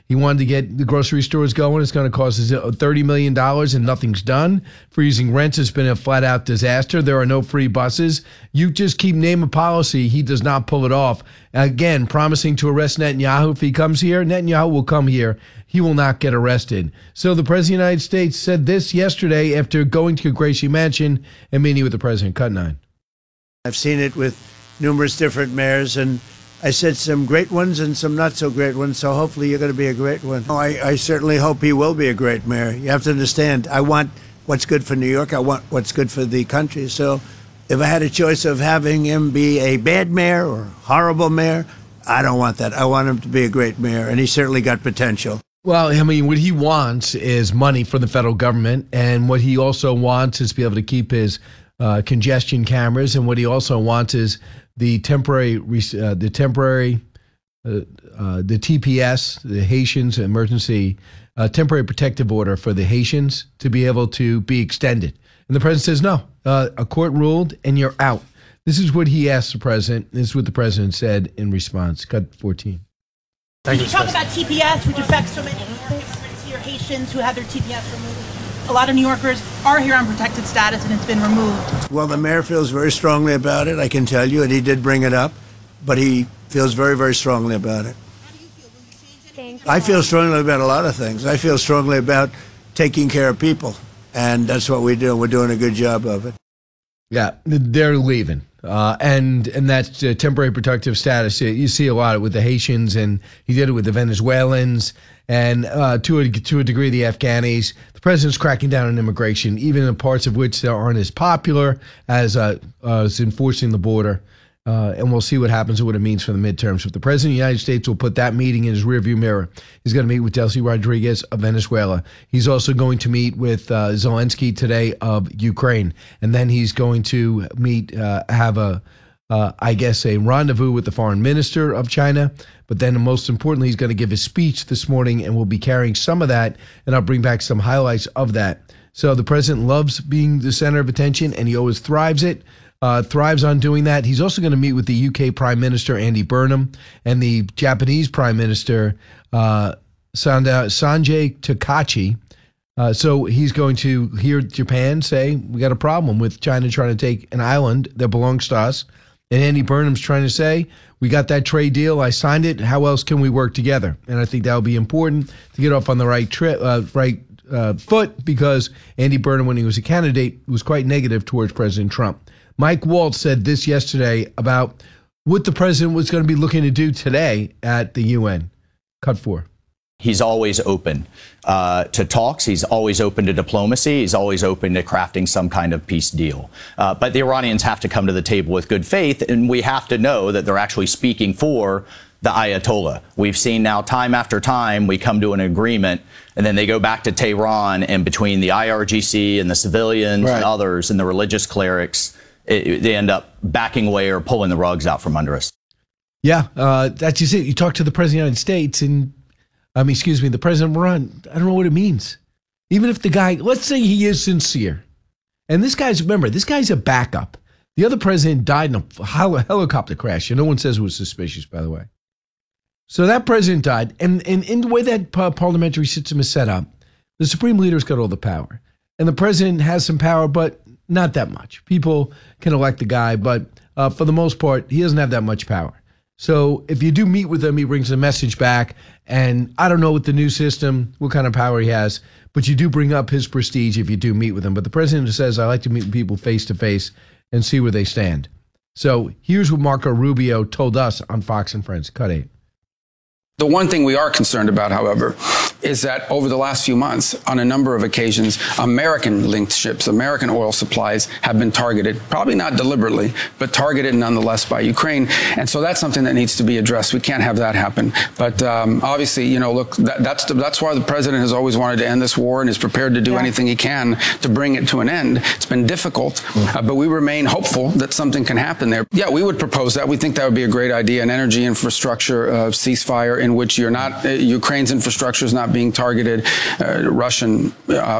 He wanted to get the grocery stores going. It's going to cost us $30 million and nothing's done. Freezing rents has been a flat-out disaster. There are no free buses. You just keep naming policy. He does not pull it off. Again, promising to arrest Netanyahu if he comes here. Netanyahu will come here. He will not get arrested. So the President of the United States said this yesterday after going to Gracie Mansion and meeting with the President. Cut 9. I've seen it with numerous different mayors, and I said some great ones and some not so great ones, so hopefully you're going to be a great one. I certainly hope he will be a great mayor. You have to understand, I want what's good for New York. I want what's good for the country. So if I had a choice of having him be a bad mayor or horrible mayor, I don't want that. I want him to be a great mayor, and he certainly got potential. Well, I mean, what he wants is money from the federal government, and what he also wants is to be able to keep his congestion cameras, and what he also wants is the TPS, the Haitians Emergency Temporary Protective Order for the Haitians to be able to be extended. And the president says, no, a court ruled and you're out. This is what he asked the president. This is what the president said in response. Cut 14. Thank you. Talk about TPS, which affects so many immigrants here, Haitians who had their TPS removed. A lot of New Yorkers are here on protected status, and it's been removed. Well, the mayor feels very strongly about it, I can tell you, and he did bring it up, but he feels very, very strongly about it. How do you feel? Will you change anything? I feel strongly about a lot of things. I feel strongly about taking care of people, and that's what we do. We're doing a good job of it. Yeah, they're leaving. And that's temporary protective status. You see a lot with the Haitians, and he did it with the Venezuelans, and to a degree the Afghanis. The president's cracking down on immigration, even in parts of which they aren't as popular as enforcing the border. And we'll see what happens and what it means for the midterms. But the president of the United States will put that meeting in his rearview mirror. He's going to meet with Delcy Rodriguez of Venezuela. He's also going to meet with Zelensky today of Ukraine. And then he's going to have a rendezvous with the foreign minister of China. But then most importantly, he's going to give his speech this morning, and we'll be carrying some of that. And I'll bring back some highlights of that. So the president loves being the center of attention, and he always thrives on doing that. He's also going to meet with the UK Prime Minister, Andy Burnham, and the Japanese Prime Minister, Sanjay Takachi. So he's going to hear Japan say, we got a problem with China trying to take an island that belongs to us. And Andy Burnham's trying to say, we got that trade deal. I signed it. How else can we work together? And I think that will be important to get off on the right foot, because Andy Burnham, when he was a candidate, was quite negative towards President Trump. Mike Waltz said this yesterday about what the president was going to be looking to do today at the UN. Cut 4. He's always open to talks. He's always open to diplomacy. He's always open to crafting some kind of peace deal. But the Iranians have to come to the table with good faith, and we have to know that they're actually speaking for the Ayatollah. We've seen now time after time we come to an agreement, and then they go back to Tehran, and between the IRGC and the civilians and others and the religious clerics, they end up backing away or pulling the rugs out from under us. Yeah, that's just it. You talk to the president of the United States, and the president of Iran, I don't know what it means. Even if the guy, let's say he is sincere, and this guy's a backup. The other president died in a helicopter crash, and no one says it was suspicious, by the way. So that president died, and in the way that parliamentary system is set up, the supreme leader's got all the power, and the president has some power, but not that much. People can elect the guy, but for the most part, he doesn't have that much power. So if you do meet with him, he brings a message back, and I don't know with the new system what kind of power he has, but you do bring up his prestige if you do meet with him. But the president says, I like to meet with people face to face and see where they stand. So here's what Marco Rubio told us on Fox and Friends. Cut 8. The one thing we are concerned about, however, is that over the last few months, on a number of occasions, American-linked ships, American oil supplies have been targeted, probably not deliberately, but targeted nonetheless by Ukraine. And so that's something that needs to be addressed. We can't have that happen. But obviously, look, that's why the president has always wanted to end this war and is prepared to do anything he can to bring it to an end. It's been difficult, but we remain hopeful that something can happen there. Yeah, we would propose that. We think that would be a great idea, an energy infrastructure ceasefire in which Ukraine's infrastructure is not being targeted, Russian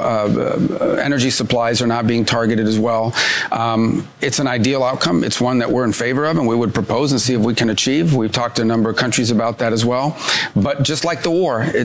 energy supplies are not being targeted as well. It's an ideal outcome. It's one that we're in favor of, and we would propose and see if we can achieve. We've talked to a number of countries about that as well. But just like the war,